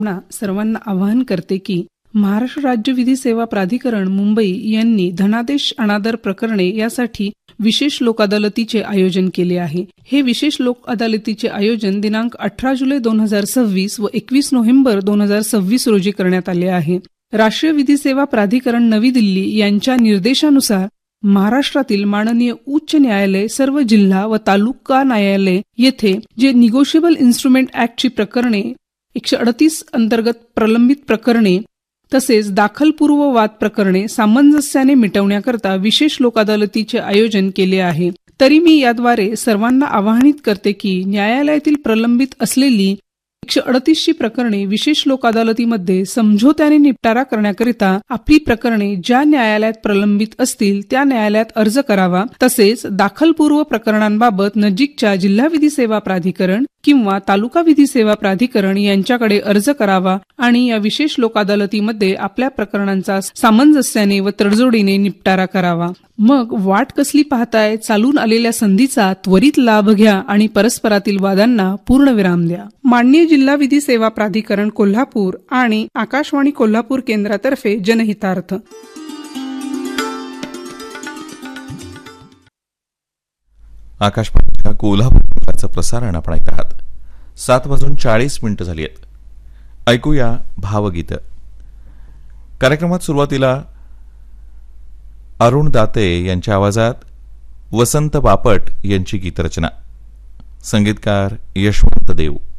सर्वांना आवाहन करते की महाराष्ट्र राज्य विधी सेवा प्राधिकरण मुंबई यांनी धनादेश अनादर प्रकरणे यासाठी विशेष लोक अदालतीचे आयोजन केले आहे. हे विशेष लोक अदालतीचे आयोजन दिनांक 18 जुलै 2026 व 21 नोव्हेंबर 2026 रोजी करण्यात आले आहे. राष्ट्रीय विधी सेवा प्राधिकरण नवी दिल्ली यांच्या निर्देशानुसार महाराष्ट्रातील माननीय उच्च न्यायालय, सर्व जिल्हा व तालुका न्यायालय येथे जे निगोशिएबल इन्स्ट्रुमेंट ऍक्टची प्रकरणे 138 अंतर्गत प्रलंबित प्रकरणे तसेच दाखलपूर्व वाद प्रकरणे सामंजस्याने मिटवण्याकरता विशेष लोक अदालतीचे आयोजन केले आहे. तरी मी याद्वारे सर्वांना आवाहनित करते की न्यायालयातील प्रलंबित असलेली 138 प्रकरणे विशेष लोक अदालतीमध्ये समझोत्याने निपटारा करण्याकरिता आपली प्रकरणे ज्या न्यायालयात प्रलंबित असतील त्या न्यायालयात अर्ज करावा. तसेच दाखलपूर्व प्रकरणांबाबत नजीकच्या जिल्हा विधी सेवा प्राधिकरण किंवा तालुका विधी सेवा प्राधिकरण यांच्याकडे अर्ज करावा आणि या विशेष लोक अदालतीमध्ये आपल्या प्रकरणांचा सामंजस्याने व तडजोडीने निपटारा करावा. मग वाट कसली पाहताय? चालून आलेल्या संधीचा त्वरित लाभ घ्या आणि परस्परातील वादांना पूर्णविराम द्या. माननीय जिल्हा विधी सेवा प्राधिकरण कोल्हापूर आणि आकाशवाणी कोल्हापूर केंद्रातर्फे जनहितार्थ. आकाशवाणीच्या कोल्हापूर केंद्राचं प्रसारण आपण ऐकत आहात. 7:40 झाली आहेत. ऐकूया भावगीत. कार्यक्रमात सुरुवातीला अरुण दाते यांच्या आवाजात वसंत बापट यांची गीतरचना, संगीतकार यशवंत देव.